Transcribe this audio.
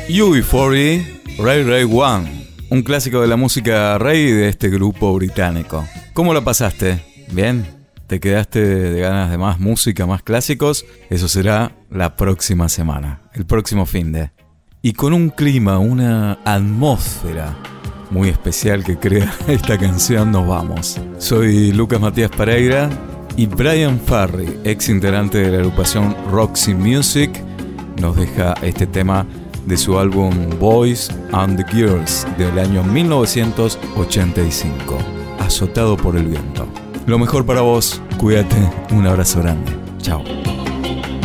UB40, Ray Ray One, un clásico de la música reggae de este grupo británico. ¿Cómo la pasaste? ¿Bien? ¿Te quedaste de ganas de más música, más clásicos? Eso será la próxima semana, el próximo finde. Y con un clima, una atmósfera muy especial que crea esta canción, nos vamos. Soy Lucas Matías Pereira y Brian Ferry, ex integrante de la agrupación Roxy Music, nos deja este tema de su álbum Boys and the Girls del año 1985, Azotado por el viento. Lo mejor para vos, cuídate, un abrazo grande, chao.